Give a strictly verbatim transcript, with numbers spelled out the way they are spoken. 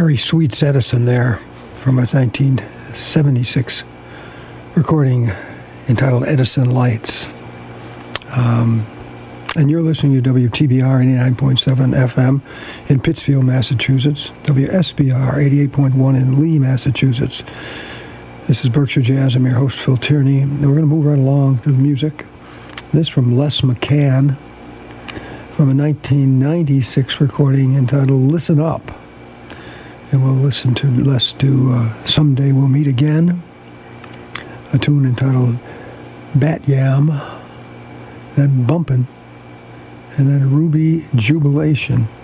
Harry Sweets Edison there from a nineteen seventy-six recording entitled Edison Lights. Um, and you're listening to W T B R eighty-nine point seven F M in Pittsfield, Massachusetts, W S B R eighty-eight point one in Lee, Massachusetts. This is Berkshire Jazz. I'm your host, Phil Tierney. And we're going to move right along to the music. This from Les McCann from a nineteen ninety-six recording entitled Listen Up. And we'll listen to, let's do uh, Someday We'll Meet Again, a tune entitled Bat Yam, then Bumpin', and then Ruby Jubilation.